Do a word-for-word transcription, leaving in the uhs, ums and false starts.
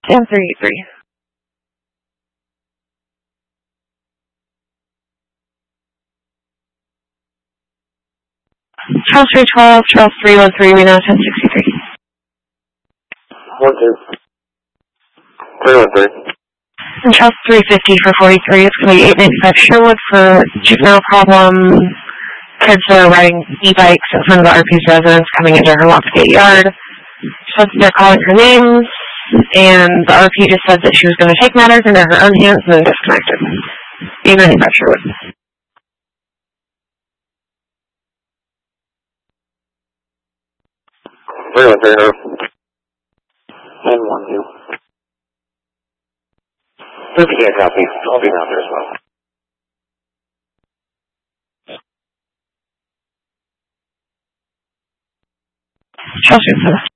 Sam three eight three. Charles three twelve, Charles three one three, we know ten sixty-three. One two. three one three. And Charles three fifty for forty-three, it's going to be eight ninety-five Sherwood for juvenile problem. Kids are riding e-bikes in front of the R P's residence coming into her Lofgate yard. So they're calling her names, and the R P just said that she was going to take matters into her own hands and then disconnected. eight ninety-five Sherwood. three one three, and one two. Lucy can't copy. I'll be down there as well. Charles